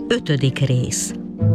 5. rész.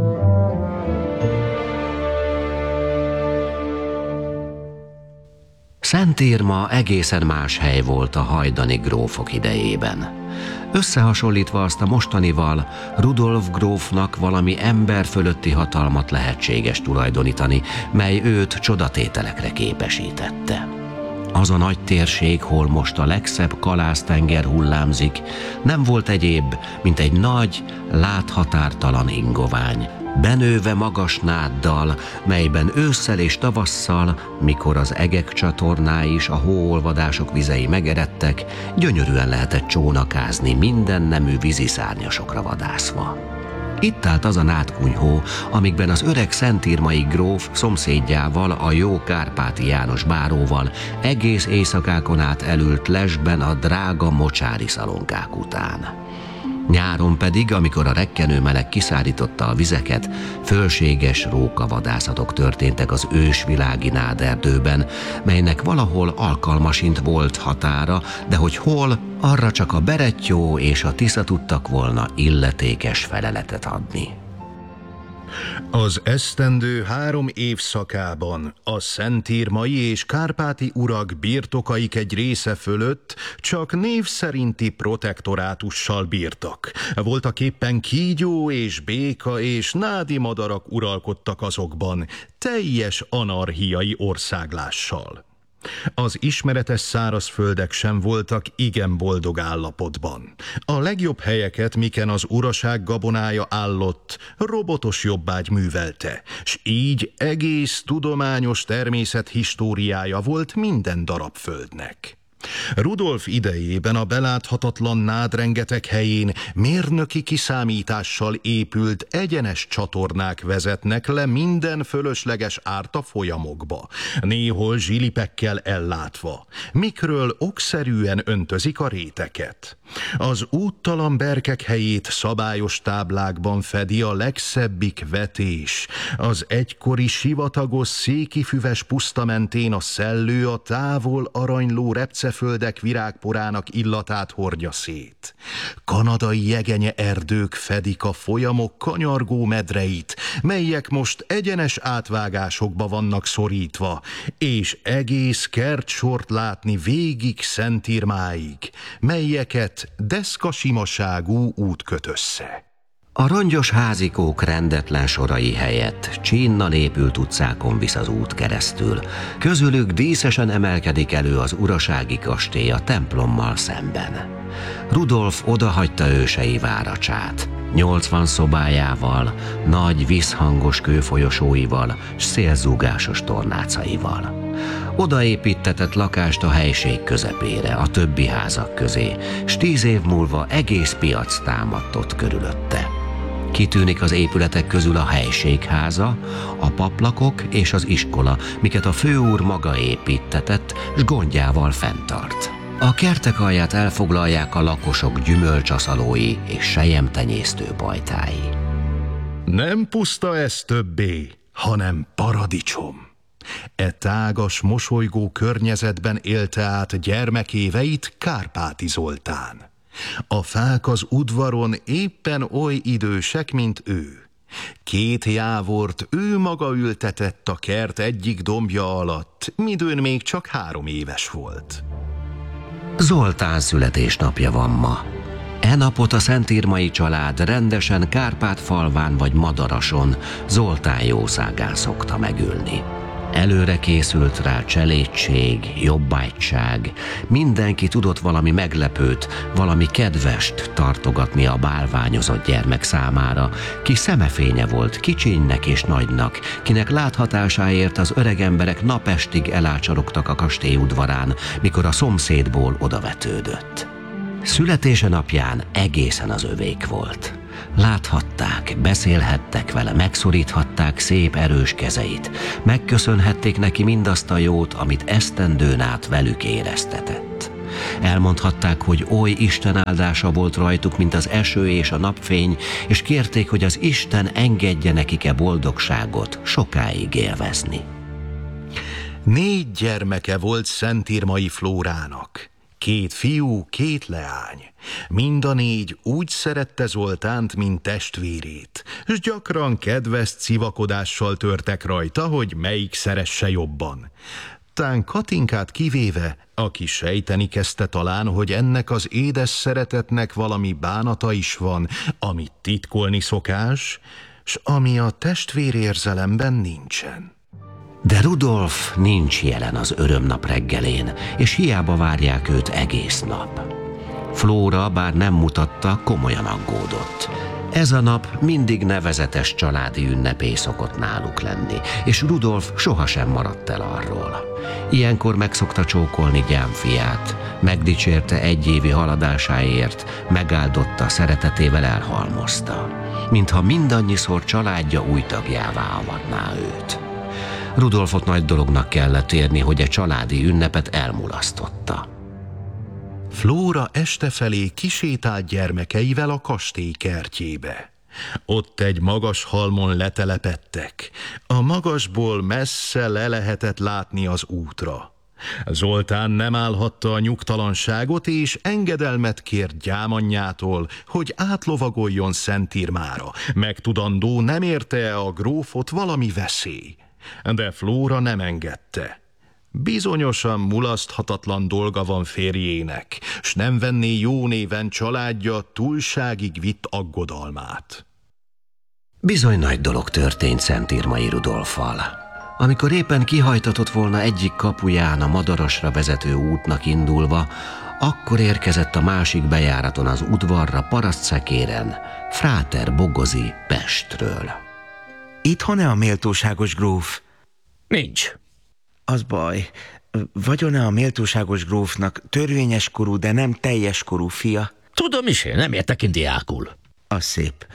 Szentírma egészen más hely volt a hajdani grófok idejében. Összehasonlítva azt a mostanival, Rudolf grófnak valami ember fölötti hatalmat lehetséges tulajdonítani, mely őt csodatételekre képesítette. Az a nagy térség, hol most a legszebb kalásztenger hullámzik, nem volt egyéb, mint egy nagy, láthatártalan ingovány, benőve magas náddal, melyben ősszel és tavasszal, mikor az egek csatornái is a hóolvadások vizei megeredtek, gyönyörűen lehetett csónakázni minden nemű víziszárnyasokra vadászva. Itt állt az a nádkunyhó, amikben az öreg szentírmai gróf szomszédjával, a jó Kárpáti János báróval egész éjszakákon át elült lesben a drága mocsári szalonkák után. Nyáron pedig, amikor a rekkenő meleg kiszárította a vizeket, fölséges rókavadászatok történtek az ősvilági náderdőben, melynek valahol alkalmasint volt határa, de hogy hol, arra csak a Berettyó és a Tisza tudtak volna illetékes feleletet adni. Az esztendő 3 évszakában a szentírmai és kárpáti urak birtokaik egy része fölött csak név szerinti protektorátussal bírtak. Voltaképpen kígyó és béka és nádi madarak uralkodtak azokban, teljes anarchiai országlással. Az ismeretes szárazföldek sem voltak igen boldog állapotban. A legjobb helyeket, miken az uraság gabonája állott, robotos jobbágy művelte, s így egész tudományos természethistóriája volt minden darab földnek. Rudolf idejében a beláthatatlan nádrengeteg helyén mérnöki kiszámítással épült egyenes csatornák vezetnek le minden fölösleges árt a folyamokba, néhol zsilipekkel ellátva, mikről okszerűen öntözik a réteket. Az úttalan berkek helyét szabályos táblákban fedi a legszebbik vetés, az egykori sivatagos székifüves puszta mentén a szellő a távol aranyló repceföldek virágporának illatát hordja szét. Kanadai jegenye erdők fedik a folyamok kanyargó medreit, melyek most egyenes átvágásokba vannak szorítva, és egész kertsort látni végig Szentírmáig, melyeket deszkasimaságú út köt össze. A rongyos házikók rendetlen sorai helyett csínnal épült utcákon visz az út keresztül. Közülük díszesen emelkedik elő az urasági kastély a templommal szemben. Rudolf odahagyta ősei váracsát, 80 szobájával, nagy visszhangos kőfolyosóival s szélzúgásos tornácaival. Odaépítetett lakást a helység közepére, a többi házak közé, s 10 év múlva egész piac támadt ott körülötte. Kitűnik az épületek közül a helységháza, a paplakok és az iskola, miket a főúr maga építetett, s gondjával fenntart. A kertek alját elfoglalják a lakosok gyümölcsaszalói és selyemtenyésztő bajtái. Nem puszta ez többé, hanem paradicsom. E tágas, mosolygó környezetben élte át gyermekéveit Kárpáti Zoltán. A fák az udvaron éppen oly idősek, mint ő. 2 jávort ő maga ültetett a kert egyik dombja alatt, midőn még csak 3 éves volt. Zoltán születésnapja van ma. E napot a szentírmai család rendesen Kárpát-falván vagy Madarason, Zoltán jószágán szokta megülni. Előre készült rá cselédség, jobbágyság, mindenki tudott valami meglepőt, valami kedvest tartogatni a bálványozott gyermek számára, ki szemefénye volt kicsinynek és nagynak, kinek láthatásáért az öreg emberek napestig elácsorogtak a kastély udvarán, mikor a szomszédból odavetődött. Születése napján egészen az övék volt. Láthatták, beszélhettek vele, megszoríthatták szép erős kezeit, megköszönhették neki mindazt a jót, amit esztendőn át velük éreztetett. Elmondhatták, hogy oly Isten áldása volt rajtuk, mint az eső és a napfény, és kérték, hogy az Isten engedje nekik-e boldogságot sokáig élvezni. 4 gyermeke volt szentírmai Flórának. 2 fiú, 2 leány. Mind a 4 úgy szerette Zoltánt, mint testvérét, s gyakran kedves civakodással törtek rajta, hogy melyik szeresse jobban. Tán Katinkát kivéve, aki sejteni kezdte talán, hogy ennek az édes szeretetnek valami bánata is van, amit titkolni szokás, s ami a testvérérzelemben nincsen. De Rudolf nincs jelen az örömnap reggelén, és hiába várják őt egész nap. Flóra, bár nem mutatta, komolyan aggódott. Ez a nap mindig nevezetes családi ünnepé szokott náluk lenni, és Rudolf sohasem maradt el arról. Ilyenkor megszokta csókolni gyámfiát, megdicsérte egyévi haladásáért, megáldotta, szeretetével elhalmozta, mintha mindannyiszor családja új tagjává avatná őt. Rudolfot nagy dolognak kellett érni, hogy a családi ünnepet elmulasztotta. Flóra este felé kisétált gyermekeivel a kastély kertjébe. Ott egy magas halmon letelepedtek. A magasból messze le lehetett látni az útra. Zoltán nem állhatta a nyugtalanságot, és engedelmet kért gyámanyjától, hogy átlovagoljon Szentírmára. Megtudandó, nem érte a grófot valami veszély. De Flóra nem engedte. Bizonyosan mulaszthatatlan dolga van férjének, s nem venné jó néven családja túlságig vitt aggodalmát. Bizony nagy dolog történt Szentírmai Rudolffal. Amikor éppen kihajtatott volna egyik kapuján a Madarasra vezető útnak indulva, akkor érkezett a másik bejáraton az udvarra parasztszekéren Fráter Bogozi Pestről. Itthon-e a méltóságos gróf? Nincs. Az baj. Vagyon-e a méltóságos grófnak törvényes korú, de nem teljes korú fia? Tudom is én, nem értek én diákul. Az szép.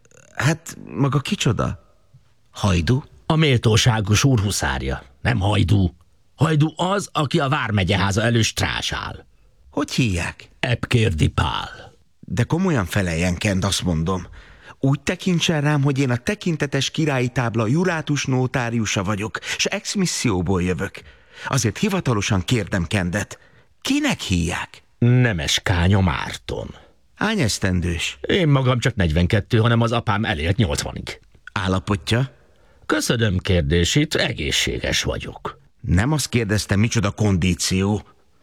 Hát maga kicsoda? Hajdú? A méltóságos úr huszárja, nem hajdú. Hajdú az, aki a vármegyeháza elő strásál. Hogy hívják? Epkérdi Pál. De komolyan feleljen, Kend, azt mondom. Úgy tekintsen rám, hogy én a tekintetes királyi tábla jurátus nótáriusa vagyok, s exmisszióból jövök. Azért hivatalosan kérdem Kendet. Kinek hívják? Nemes Kánya Márton. Hány esztendős? Én magam csak 42, hanem az apám elélt 80-ig. Állapotja? Köszönöm kérdését, egészséges vagyok. Nem azt kérdeztem, micsoda kondíció.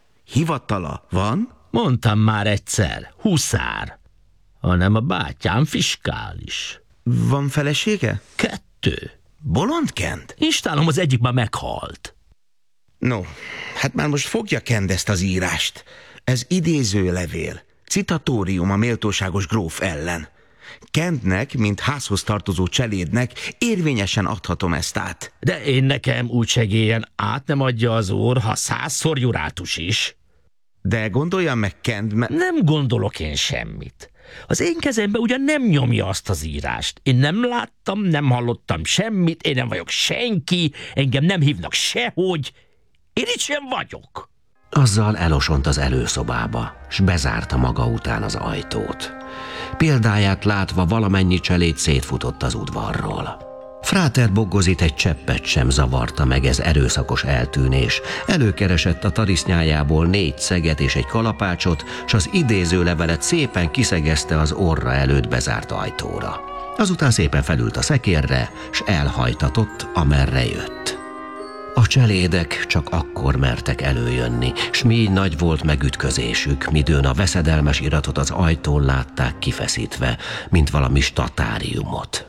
Hivatala van? Mondtam már egyszer, huszár. Hanem a bátyám fiskális. Van felesége? 2. Bolond Kend? Istálom, az egyik már meghalt. No, hát már most fogja Kend ezt az írást. Ez idézőlevél, citatórium a méltóságos gróf ellen. Kendnek, mint házhoz tartozó cselédnek érvényesen adhatom ezt át. De én nekem úgy segélyen át nem adja az úr, ha 100-szor jurátus is. De gondolja meg, Kend, Nem gondolok én semmit. Az én kezembe ugyan nem nyomja azt az írást. Én nem láttam, nem hallottam semmit, én nem vagyok senki, engem nem hívnak sehogy. Én itt sem vagyok. Azzal elosont az előszobába, s bezárta maga után az ajtót. Példáját látva valamennyi cseléd szétfutott az udvarról. Fráter Bogozit egy cseppet sem zavarta meg ez erőszakos eltűnés. Előkeresett a tarisznyájából 4 szeget és egy kalapácsot, s az idézőlevelet szépen kiszegezte az orra előtt bezárt ajtóra. Azután szépen felült a szekérre, s elhajtatott, amerre jött. A cselédek csak akkor mertek előjönni, s mi nagy volt megütközésük, midőn a veszedelmes iratot az ajtón látták kifeszítve, mint valami statáriumot.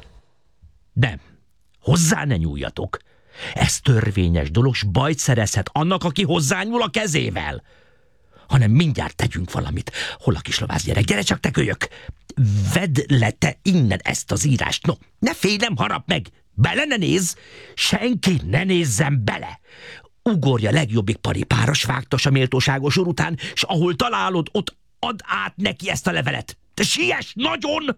Nem, hozzá ne nyúljatok. Ez törvényes dolog, s bajt szerezhet annak, aki hozzányúl a kezével. Hanem mindjárt tegyünk valamit. Hol a kislovász gyerek? Gyere csak, te kölyök! Vedd le te innen ezt az írást. No, ne félj, nem harap meg! Bele ne nézz! Senki ne nézzen bele! Ugorja legjobbik paripáros vágtas a méltóságos úr után, s ahol találod, ott add át neki ezt a levelet. Te siess nagyon!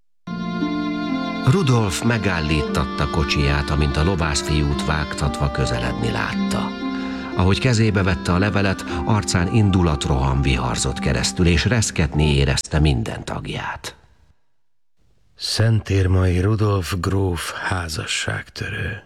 Rudolf megállítatta kocsiját, amint a lovászfiút vágtatva közeledni látta. Ahogy kezébe vette a levelet, arcán indulatroham viharzott keresztül, és reszketni érezte minden tagját. Szentírmai Rudolf gróf házasságtörő.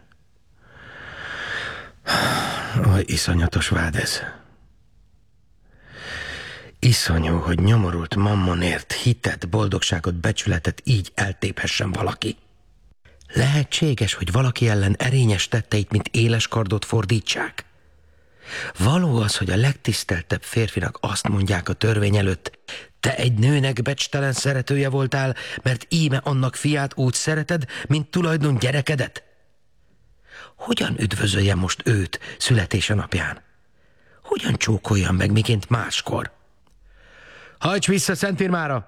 Iszonyatos vád ez. Iszonyú, hogy nyomorult mammonért hitet, boldogságot, becsületet így eltéphessen valaki. Lehetséges, hogy valaki ellen erényes tetteit, mint éles kardot fordítsák? Való az, hogy a legtiszteltebb férfinak azt mondják a törvény előtt: te egy nőnek becstelen szeretője voltál, mert íme annak fiát úgy szereted, mint tulajdon gyerekedet? Hogyan üdvözöljem most őt születése napján? Hogyan csókoljam meg, miként máskor? Hajts vissza Szentírmára!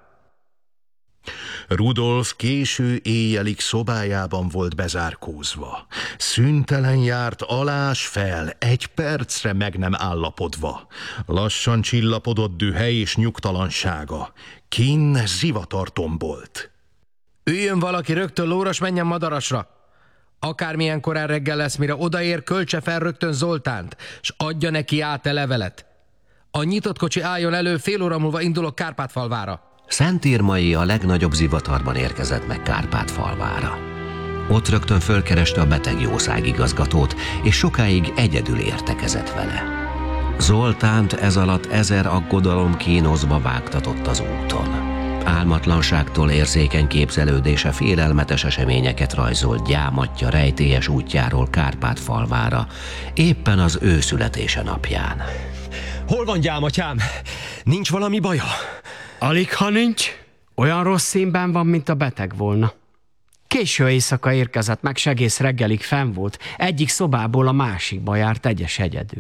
Rudolf késő éjjelig szobájában volt bezárkózva. Szüntelen járt alás fel, egy percre meg nem állapodva. Lassan csillapodott dühe és nyugtalansága. Kinn zivatar tombolt. Üljön valaki rögtön lóra, s menjen madarasra. Akármilyen korán reggel lesz, mire odaér, költse fel rögtön Zoltánt, s adja neki át a levelet. A nyitott kocsi álljon elő, fél óra múlva indulok Kárpátfalvára. Szentírmai a legnagyobb zivatarban érkezett meg Kárpátfalvára. Ott rögtön fölkereste a betegjószág igazgatót, és sokáig egyedül értekezett vele. Zoltánt ez alatt 1000 aggodalom kínozva vágtatott az úton. Álmatlanságtól érzékeny képzelődése félelmetes eseményeket rajzolt gyámatja rejtélyes útjáról Kárpátfalvára, éppen az ő születése napján. Hol van gyámatyám? Nincs valami baja? Alig, ha nincs. Olyan rossz színben van, mint a beteg volna. Késő éjszaka érkezett meg, s egész reggelig fenn volt. Egyik szobából a másikba járt egyedül.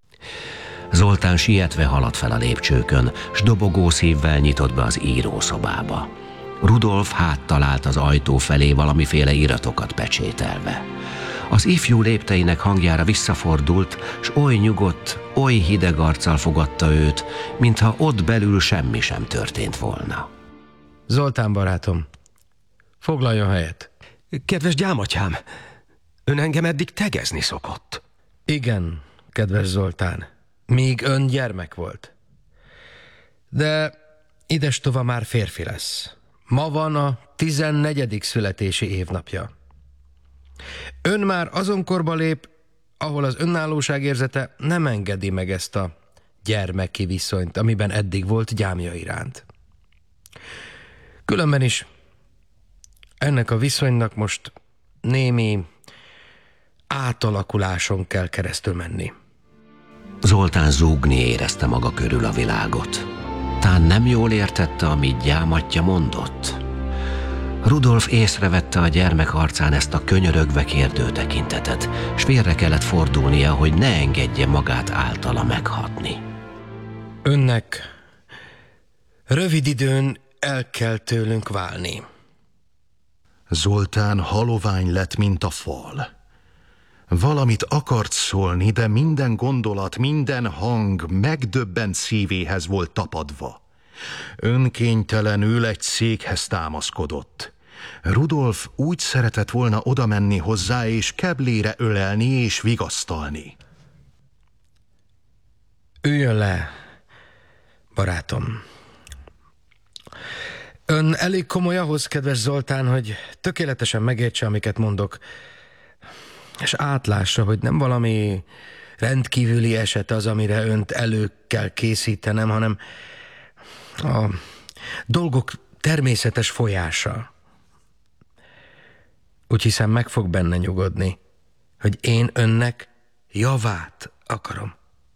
Zoltán sietve haladt fel a lépcsőkön, s dobogó szívvel nyitott be az írószobába. Rudolf háttal állt az ajtó felé valamiféle iratokat pecsételve. Az ifjú lépteinek hangjára visszafordult, s oly nyugodt, oly hideg arccal fogadta őt, mintha ott belül semmi sem történt volna. Zoltán barátom, foglaljon helyet. Kedves gyámatyám, ön engem eddig tegezni szokott. Igen, kedves Zoltán, míg ön gyermek volt. De idestova már férfi lesz. Ma van a 14. születési évnapja. Ön már azon korba lép, ahol az önállóság érzete nem engedi meg ezt a gyermeki viszonyt, amiben eddig volt gyámja iránt. Különben is ennek a viszonynak most némi átalakuláson kell keresztül menni. Zoltán zúgni érezte maga körül a világot. Tán nem jól értette, amit gyámatja mondott. Rudolf észrevette a gyermek arcán ezt a könyörögve kérdő tekintetet, s félre kellett fordulnia, hogy ne engedje magát általa meghatni. Önnek rövid időn el kell tőlünk válni. Zoltán halovány lett, mint a fal. Valamit akart szólni, de minden gondolat, minden hang megdöbbent szívéhez volt tapadva. Önkénytelenül egy székhez támaszkodott. Rudolf úgy szeretett volna odamenni hozzá, és keblére ölelni és vigasztalni. Üljön le, barátom. Ön elég komoly ahhoz, kedves Zoltán, hogy tökéletesen megértse, amiket mondok, és átlássa, hogy nem valami rendkívüli eset az, amire önt elő kell készítenem, hanem a dolgok természetes folyása. Úgy hiszem, meg fog benne nyugodni, hogy én önnek javát akarom.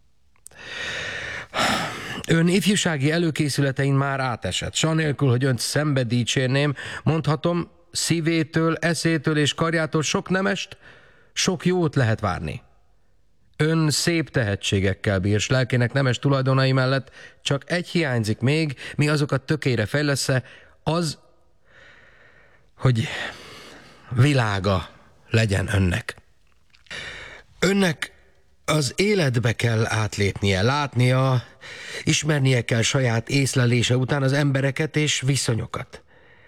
Ön ifjúsági előkészületein már átesett, s anélkül, hogy önt szembe dicsérném, mondhatom, szívétől, eszétől és karjától sok nemest, sok jót lehet várni. Ön szép tehetségekkel bír, s lelkének nemes tulajdonai mellett csak egy hiányzik még, mi azokat tökére fejlesz-e, az, hogy világa legyen önnek. Önnek az életbe kell átlépnie, látnia, ismernie kell saját észlelése után az embereket és viszonyokat.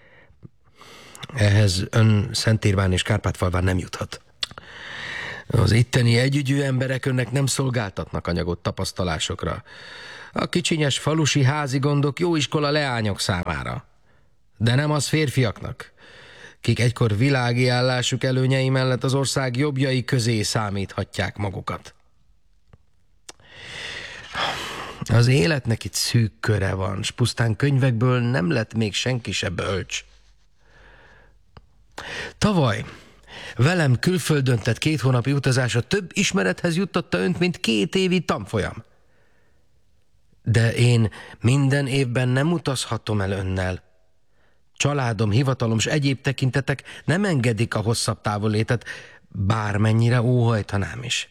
Ehhez ön Szentírmán és Kárpátfalván nem juthat. Az itteni együgyű emberek önnek nem szolgáltatnak anyagot tapasztalásokra. A kicsinyes falusi házi gondok jó iskola leányok számára. De nem az férfiaknak, kik egykor világi állásuk előnyei mellett az ország jobbjai közé számíthatják magukat. Az életnek itt szűk köre van, s pusztán könyvekből nem lett még senki se bölcs. Tavaly velem külföldön tett 2 hónapi utazása több ismerethez juttatta önt, mint 2 évi tanfolyam. De én minden évben nem utazhatom el önnel. Családom, hivatalom s egyéb tekintetek nem engedik a hosszabb távollétet, bármennyire óhajtanám is.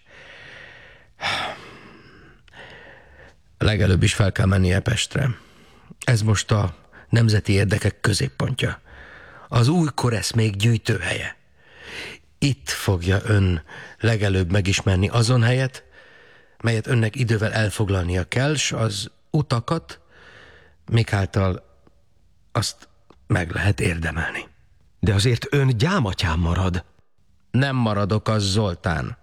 Legelőbb is fel kell mennie Pestre. Ez most a nemzeti érdekek középpontja. Az új koreszmék gyűjtőhelye. Itt fogja ön legelőbb megismerni azon helyet, melyet önnek idővel elfoglalnia kell, s az utakat, mikáltal azt meg lehet érdemelni. De azért ön gyámatyám marad. Nem maradok, az Zoltán.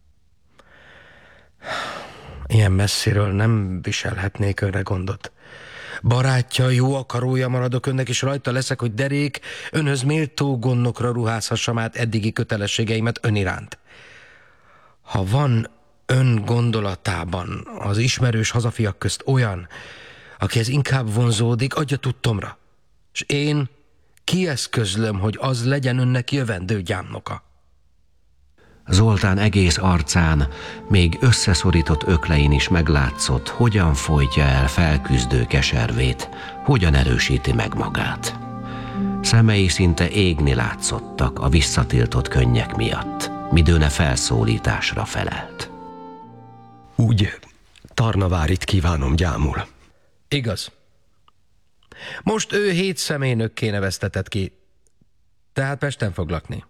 Ilyen messziről nem viselhetnék önre gondot. Barátja, jó akarója maradok önnek, és rajta leszek, hogy derék önhöz méltó gondnokra ruházhassam át eddigi kötelességeimet ön iránt. Ha van ön gondolatában az ismerős hazafiak közt olyan, akihez inkább vonzódik, adja tudtomra, és én kieszközlöm, hogy az legyen önnek jövendő gyámnoka. Zoltán egész arcán, még összeszorított öklein is meglátszott, hogyan folytja el felküzdő keservét, hogyan erősíti meg magát. Szemei szinte égni látszottak a visszatiltott könnyek miatt, midőne felszólításra felelt. Úgy Tarnavárit kívánom, gyámul. Igaz. Most ő 7 személynökké neveztetett ki, tehát Pesten fog lakni.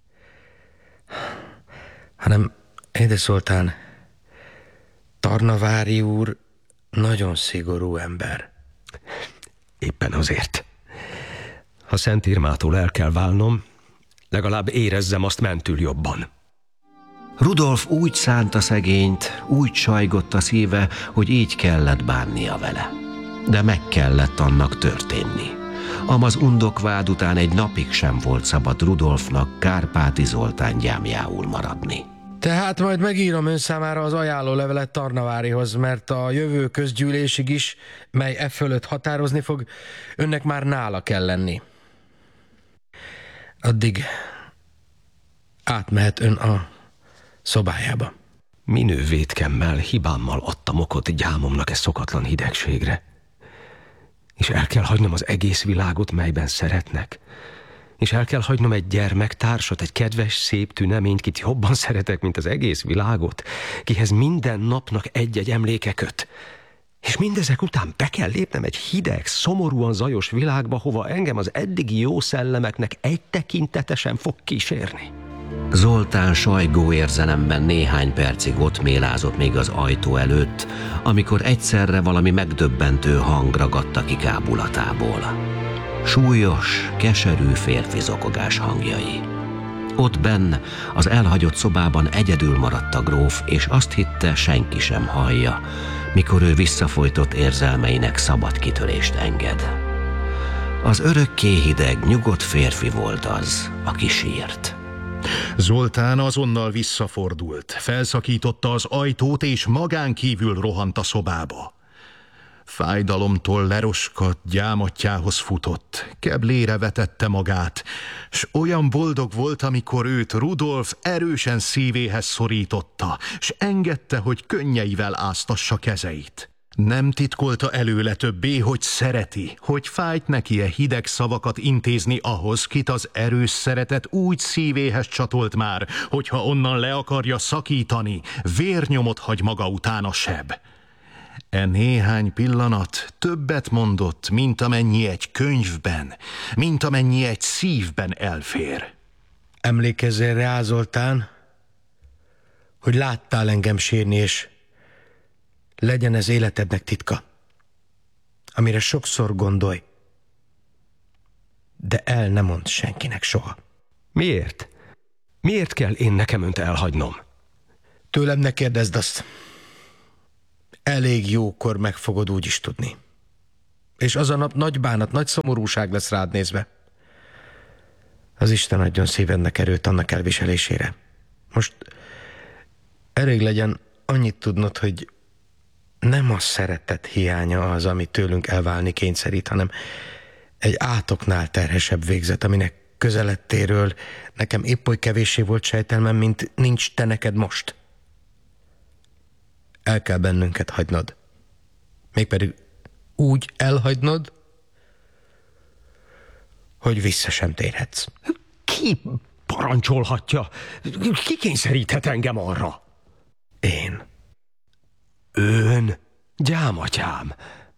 Hanem, édes Zoltán, Tarnavári úr nagyon szigorú ember. Éppen azért. Ha Szent Irmától el kell válnom, legalább érezzem azt mentül jobban. Rudolf úgy szánta szegényt, úgy sajgott a szíve, hogy így kellett bánnia vele. De meg kellett annak történni. Amaz undokvád után egy napig sem volt szabad Rudolfnak Kárpáti Zoltán gyámjául maradni. Tehát majd megírom ön számára az ajánlólevelet Tarnavárihoz, mert a jövő közgyűlésig is, mely e fölött határozni fog, önnek már nála kell lenni. Addig átmehet ön a szobájába. Minő vétkemmel, hibámmal adtam okot gyámomnak e szokatlan hidegségre. És el kell hagynom az egész világot, melyben szeretnek. És el kell hagynom egy gyermektársat, egy kedves, szép tüneményt, kit jobban szeretek, mint az egész világot, kihez minden napnak egy-egy emléke köt. És mindezek után be kell lépnem egy hideg, szomorúan zajos világba, hova engem az eddigi jó szellemeknek egy tekintete sem fog kísérni. Zoltán sajgó érzelemben néhány percig ott mélázott még az ajtó előtt, amikor egyszerre valami megdöbbentő hang ragadta ki kábulatából. Súlyos, keserű férfi zokogás hangjai. Ott benn, az elhagyott szobában egyedül maradt a gróf, és azt hitte, senki sem hallja, mikor ő visszafojtott érzelmeinek szabad kitörést enged. Az örökké hideg, nyugodt férfi volt az, aki sírt. Zoltán azonnal visszafordult, felszakította az ajtót, és magán kívül rohant a szobába. Fájdalomtól leroskadt gyámatjához futott, keblére vetette magát, s olyan boldog volt, amikor őt Rudolf erősen szívéhez szorította, s engedte, hogy könnyeivel áztassa kezeit. Nem titkolta előle többé, hogy szereti, hogy fájt neki-e hideg szavakat intézni ahhoz, kit az erős szeretet úgy szívéhez csatolt már, hogyha onnan le akarja szakítani, vérnyomot hagy maga után a seb. E néhány pillanat többet mondott, mint amennyi egy könyvben, mint amennyi egy szívben elfér. Emlékezzél rá, Zoltán, hogy láttál engem sírni, és legyen ez életednek titka, amire sokszor gondolj, de el ne mondd senkinek soha. Miért? Miért kell én nekem önt elhagynom? Tőlem ne kérdezd azt. Elég jókor meg fogod úgy is tudni. És az a nap nagy bánat, nagy szomorúság lesz rád nézve. Az Isten adjon szívednek erőt annak elviselésére. Most elég legyen annyit tudnod, hogy Nem a szeretet hiánya az, ami tőlünk elválni kényszerít, hanem egy átoknál terhesebb végzet, aminek közelettéről nekem épp oly kevéssé volt sejtelmem, mint nincs te neked most. El kell bennünket hagynod. Mégpedig úgy elhagynod, hogy vissza sem térhetsz. Ki parancsolhatja? Ki kényszeríthet engem arra? Én. Ön? Gyámatyám.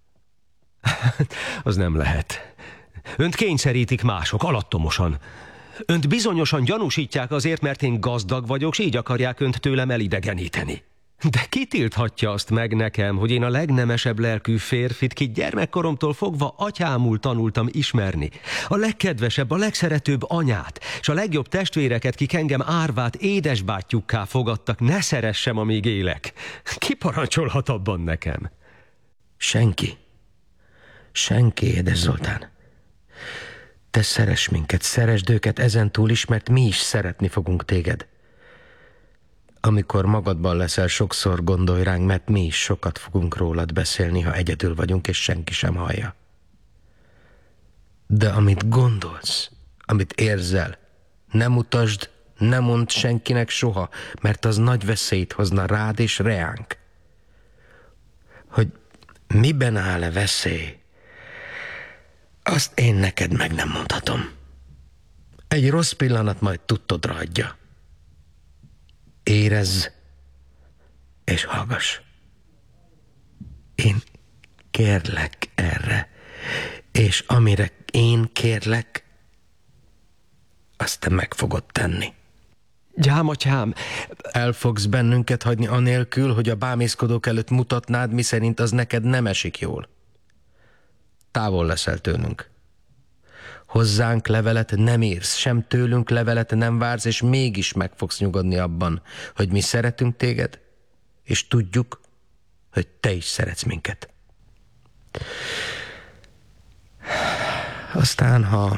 Az nem lehet. Önt kényszerítik mások, alattomosan. Önt bizonyosan gyanúsítják azért, mert én gazdag vagyok, s így akarják önt tőlem elidegeníteni. De ki tilthatja azt meg nekem, hogy én a legnemesebb lelkű férfit, ki gyermekkoromtól fogva atyámul tanultam ismerni, a legkedvesebb, a legszeretőbb anyát, és a legjobb testvéreket, kik engem árvát édesbátyjukká fogadtak, ne szeressem, amíg élek. Ki parancsolhat abban nekem? Senki. Senki, édes Zoltán. Te szeress minket, szeresd őket ezentúl is, mert mi is szeretni fogunk téged. Amikor magadban leszel, sokszor gondolj ránk, mert mi is sokat fogunk rólad beszélni, ha egyedül vagyunk, és senki sem hallja. De amit gondolsz, amit érzel, nem mutasd, ne mondd senkinek soha, mert az nagy veszélyt hozna rád és reánk. Hogy miben áll-e veszély, azt én neked meg nem mondhatom. Egy rossz pillanat majd tudtodra adja. Érezz és hallgass. Én kérlek erre, és amire én kérlek, azt te meg fogod tenni. Gyámatyám, El fogsz bennünket hagyni anélkül, hogy a bámészkodók előtt mutatnád, miszerint az neked nem esik jól. Távol leszel tőlünk. Hozzánk levelet nem írsz, sem tőlünk levelet nem vársz, és mégis meg fogsz nyugodni abban, hogy mi szeretünk téged, és tudjuk, hogy te is szeretsz minket. Aztán, ha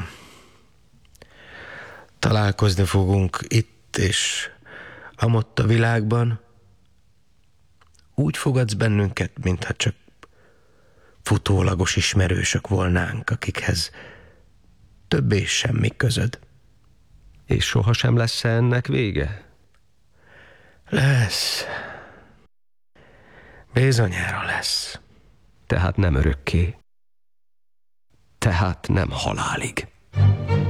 találkozni fogunk itt és amott a világban, úgy fogadsz bennünket, mintha csak futólagos ismerősök volnánk, akikhez többé semmi közöd. és sohasem lesz ennek vége? Lesz. Bizonyára lesz. Tehát nem örökké. Tehát nem halálig.